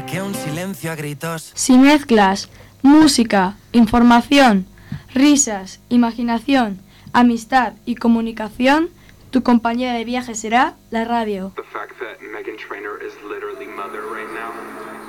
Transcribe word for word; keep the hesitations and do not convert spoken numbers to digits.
que un silencio a gritos. Si mezclas música, información, risas, imaginación, amistad y comunicación, tu compañera de viaje será la radio. The fact that Meghan Trainor is literally mother right now.